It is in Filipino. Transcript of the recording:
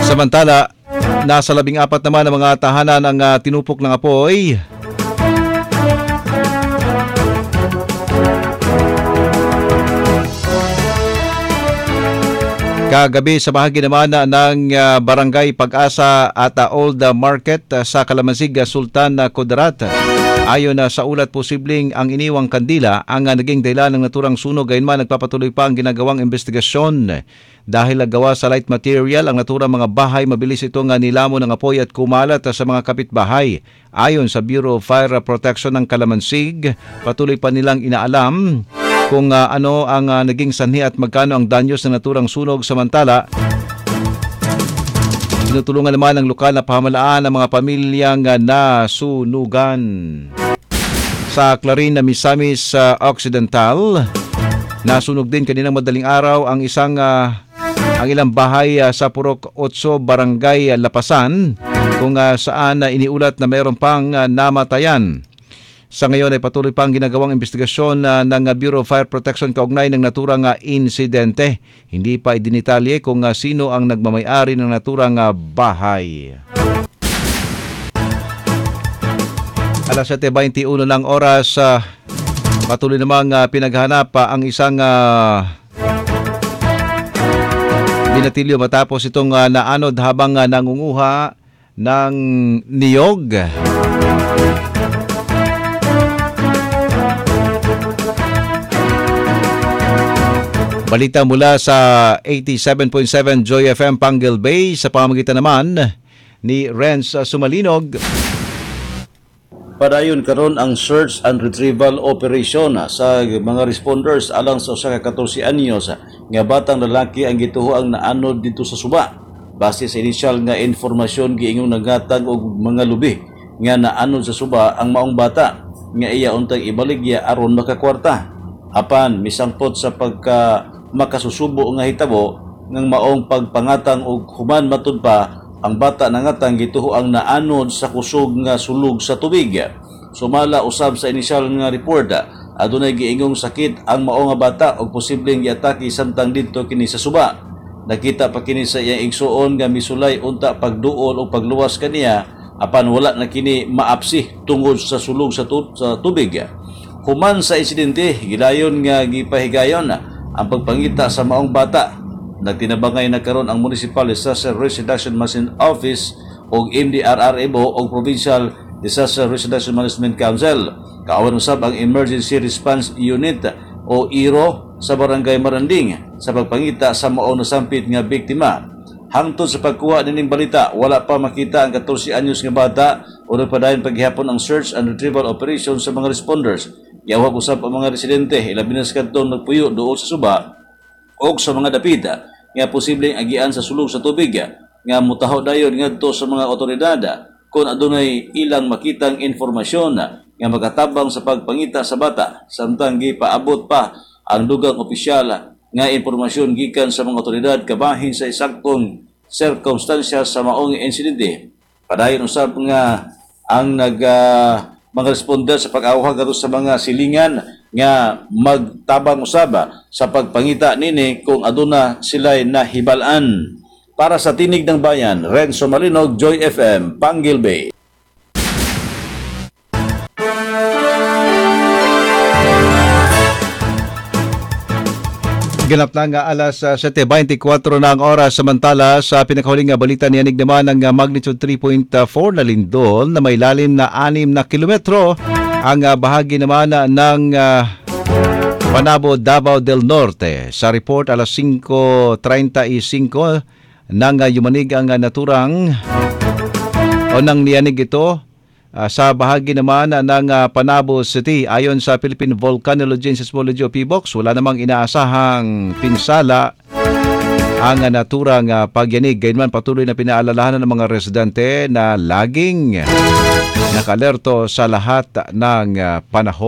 Samantala, nasa 14 naman ang mga tahanan ang tinupok ng apoy. Kagabi sa bahagi naman ng Barangay Pag-asa at Old Market sa Calamansig, Sultan Kudarat. Ayon sa ulat, posibleng ang iniwang kandila ang naging dahilan ng naturang sunog. Gayunman, nagpapatuloy pa ang ginagawang investigasyon. Dahil gawa sa light material ang naturang mga bahay, mabilis itong nilamon ng apoy at kumalat sa mga kapitbahay. Ayon sa Bureau of Fire Protection ng Calamansig, patuloy pa nilang inaalam kung ano ang naging sanhi at magkano ang danyos ng naturang sunog. Samantala, tinutulungan naman ng lokal na pamahalaan ang mga pamilyang nasunugan. Sa Clarin na Misamis Occidental, nasunog din kaninang madaling araw ang ilang bahay sa Purok 8, Barangay Lapasan, kung saan iniulat na mayroon pang namatayan. Sa ngayon ay patuloy pang ginagawang investigasyon ng Bureau of Fire Protection kaugnay ng naturang insidente. Hindi pa idinitalye kung sino ang nagmamay-ari ng naturang bahay. Alas 7:21 ng oras, patuloy namang pinaghanap ang isang binatilyo matapos itong naanod habang nangunguha ng niyog. Balita mula sa 87.7 Joy FM Panguil Bay sa pamamagitan naman ni Renz Sumalinog. Padayon karon ang search and retrieval operation sa mga responders alang sa usa ka 14 anyos nga batang lalaki ang gituhuang naanod dito sa Suba. Base sa initial nga informasyon, giingong nagatag og mga lubi nga naanod sa Suba ang maong bata nga iya untang ibaligya aron makakwarta. Apan misangpot sa makasusubo nga hitabo ng maong pagpangatang og human matud pa ang bata nangatang gituhuang naanod sa kusog nga sulog sa tubig. Sumala usab sa inisyal nga report, adunay giingong sakit ang mao nga bata og posibleng giatake samtang didto kini sa Suba. Nakita pa kini sa iyang igsuon nga misulay unta pagduol o pagluwas kaniya, apan wala na kini maapsi tungod sa sulog sa tubig. Human sa insidente, gidayon nga gipahigayon ang pagpangita sa maong bata. Nagtinabangay na karon ang Municipal Disaster Risk Reduction Management Office o MDRRMO o Provincial Disaster Risk Reduction Management Council. Kaawan usab ang Emergency Response Unit o IRO sa Barangay Maranding sa pagpangita sa maong nasampit nga biktima. Hangtod sa pagkuha nining balita, wala pa makita ang 14 anyos nga bata o nagpadayon paghihapon ang search and retrieval operation sa mga responders. Yawag usab ang mga residente, ilabi na sa kantong nagpuyo doon sa Suba o sa mga dapit nga posibleng agian sa sulog sa tubig nga mutaho dayon ngadto sa mga otoridad kung adunay ilang makitang informasyon nga magatabang sa pagpangita sa bata, samtang gipaabot pa ang dugang opisyal nga impormasyon gikan sa mga otoridad kabahin sa eksaktong sirkumstansya sa maong insidente. Padayon usab nga ang mga responder sa pag-awhag ato sa mga silingan nga magtabang usaba sa pagpangita nini kung aduna sila'y nahibalaan. Para sa Tinig ng Bayan, Renzo Malinog, Joy FM, Panguil Bay. Ganap na nga alas 7:24 na ang oras. Samantala sa pinakahuling balita niyanig naman ng magnitude 3.4 na lindol na may lalim na 6 na kilometro ang bahagi naman ng Panabo, Davao del Norte. Sa report alas 5:35 nang yumanig ang naturang o nang niyanig ito sa bahagi naman ng Panabo City. Ayon sa Philippine Volcanology and Seismology o PVOX, wala namang inaasahang pinsala ang naturang pagyanig. Gayunman patuloy na pinaalalahanan ng mga residente na laging nakalerto sa lahat ng panahon.